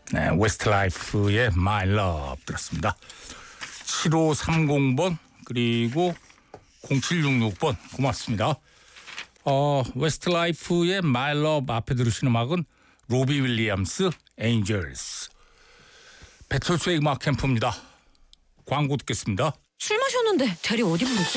네, 웨스트라이프의 My Love 들었습니다. 7530번 그리고 0766번 고맙습니다. 웨스트라이프의 My Love 앞에 들으신 음악은 로비 윌리엄스 Angels. 배철수의 음악 캠프입니다. 광고 듣겠습니다. 술 마셨는데 대리 어디 부르지?